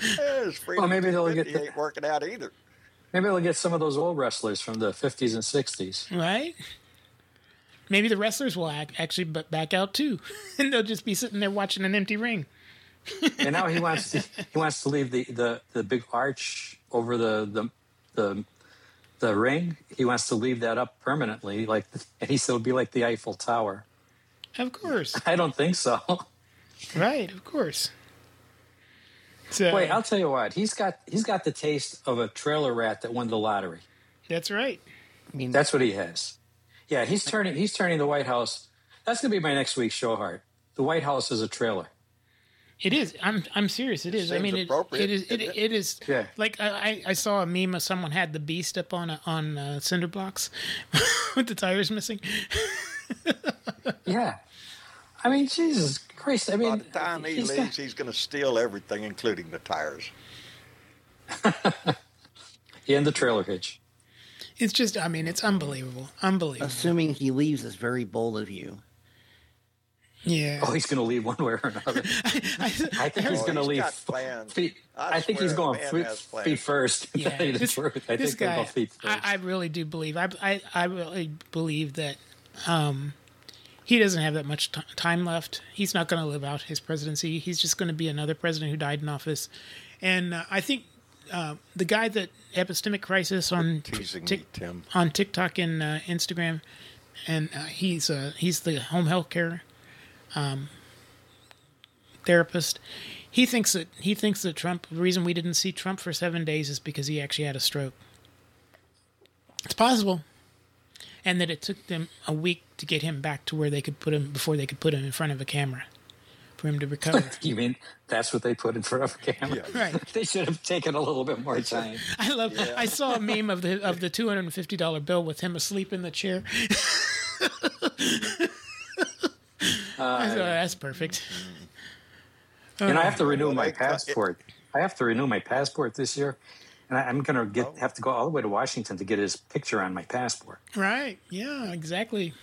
His Freedom maybe they'll 250 ain't working out either. Maybe they'll get some of those old wrestlers from the 50s and 60s. Right? Maybe the wrestlers will actually back out too, and they'll just be sitting there watching an empty ring. And now he wants to leave the big arch over the ring. He wants to leave that up permanently, and he said it'll be like the Eiffel Tower. Of course. I don't think so. Right, of course. So, wait, I'll tell you what. He's got the taste of a trailer rat that won the lottery. That's right. I mean, that's what he has. Yeah, he's turning the White House. That's going to be my next week's show, Hart. The White House is a trailer. It is. I'm serious. It is. I mean, it is. Yeah. Like I saw a meme of someone had the Beast up on cinder blocks with the tires missing. Yeah. I mean, Jesus Christ. I mean, by the time he leaves, he's going to steal everything, including the tires. And the trailer hitch. It's just, I mean, it's unbelievable. Unbelievable. Assuming he leaves is very bold of you. Yeah. Oh, he's going to leave one way or another. I think he's going to leave feet. I think he's going feet first. Yeah. This guy, feet first. I really do believe. I really believe that he doesn't have that much time left. He's not going to live out his presidency. He's just going to be another president who died in office. And I think the guy that Epistemic Crisis on TikTok and Instagram, and he's the home health care therapist. He thinks that Trump. The reason we didn't see Trump for 7 days is because he actually had a stroke. It's possible, and that it took them a week to get him back to where they could put him before they could put him in front of a camera for him to recover. You mean that's what they put in front of a camera? Yeah. Right. They should have taken a little bit more time. I saw a meme of the $250 bill with him asleep in the chair. That's perfect. And I have to renew my passport. I have to renew my passport this year, and I'm going to have to go all the way to Washington to get his picture on my passport. Right? Yeah, exactly.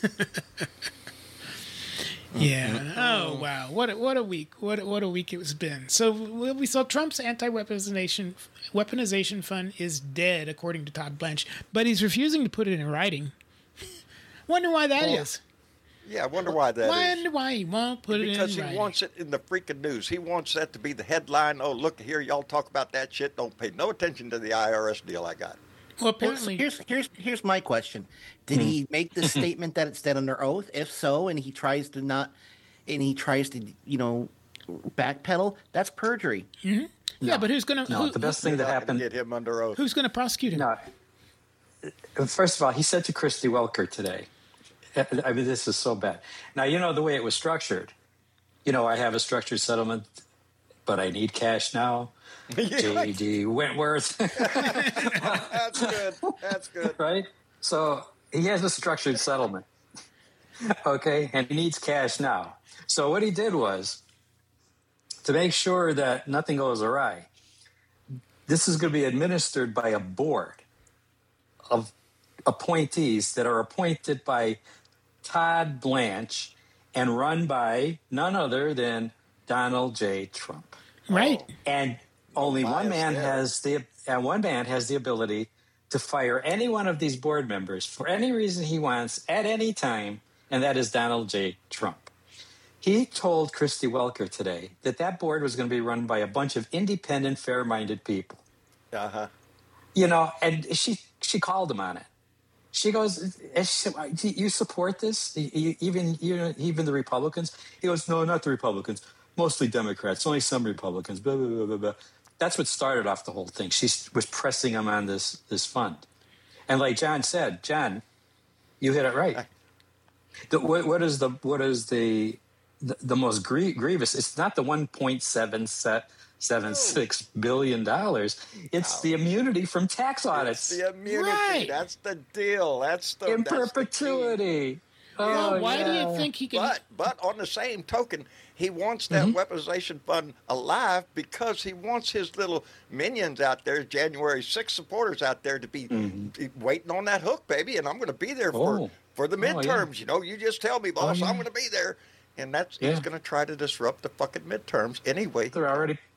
Yeah. Oh wow! What a week! What a week it's been. So we saw Trump's weaponization fund is dead, according to Todd Blanche, but he's refusing to put it in writing. Wonder why that is. Yeah, I wonder why that is. Wonder why he won't put it in writing. Because he wants it in the freaking news. He wants that to be the headline. Oh, look here, y'all talk about that shit. Don't pay no attention to the IRS deal I got. Well, apparently, here's my question: did he make the statement that it's dead under oath? If so, and he tries to backpedal, that's perjury. Mm-hmm. No. Yeah, but who's going to? No, the best thing that happened. Get him under oath. Who's going to prosecute him? No. First of all, he said to Christy Welker today. I mean, this is so bad. Now, you know the way it was structured. You know, I have a structured settlement, but I need cash now. J.D. Wentworth. That's good. That's good. Right? So he has a structured settlement. Okay? And he needs cash now. So what he did was, to make sure that nothing goes awry, this is going to be administered by a board of appointees that are appointed by Todd Blanche and run by none other than Donald J. Trump. Right. And only one man has the ability to fire any one of these board members for any reason he wants at any time, and that is Donald J. Trump. He told Christy Welker today that board was going to be run by a bunch of independent, fair-minded people. Uh-huh. You know, and she called him on it. She goes, "You support this? Even the Republicans?" He goes, "No, not the Republicans. Mostly Democrats. Only some Republicans." Blah blah blah blah blah. That's what started off the whole thing. She was pressing him on this fund, and like John said, John, you hit it right. What is the most grievous? It's not the $1.776 billion. It's the immunity from tax audits. It's the immunity. Right. That's the deal. That's the in perpetuity. Oh, why do you think he can? But on the same token, he wants that weaponization fund alive because he wants his little minions out there, January 6th supporters out there, to be waiting on that hook, baby. And I'm going to be there for the midterms. You know, you just tell me, boss, I'm going to be there. And he's going to try to disrupt the fucking midterms anyway. They're